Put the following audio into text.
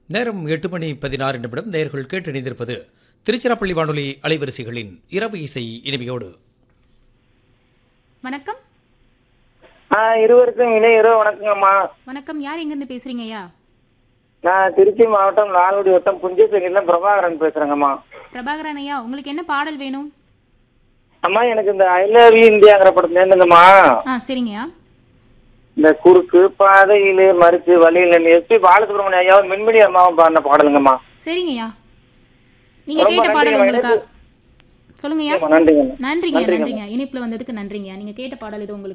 நேரம் 8:16 நேயர்கள் கேட்டு இணைந்திருப்பது திருச்சிராப்பள்ளி வானொலி அலைவரிசைகளின் இரவு இசை இனிமையோடு. வணக்கம். இருவருக்கும் இரவு வணக்கங்கம்மா. வணக்கம். யார் எங்கிருந்து பேசுறீங்க ஐயா? நான் திருச்சி மாவட்டம் லால்குடி வட்டம் புஞ்சசேரியில பிரபாகரன் பேசுறேங்கம்மா. பிரபாகரன் ஐயா, உங்களுக்கு என்ன பாடல் வேணும்? அம்மா, எனக்கு இந்த ஐ லவ் யூ இந்தியாங்கிற படத்துல இருந்துங்கம்மா, சரிங்கய்யா. இந்த குறுக்கு பாதையிலே மறிச்சு வழியில எஸ்பி பாலசுப்ரமணிய ஐயாவும் மின்மினி அம்மாவும் பாடின பாடலுங்கம்மா. சரிங்கய்யா, நீங்க கேட்ட பாடல் உங்களுக்கு சொல்லுங்கய்யா. நன்றிங்க. நன்றிங்க. இணைப்புல வந்ததுக்கு நன்றிங்க. நீங்க கேட்ட பாடல் இது உங்களுக்கு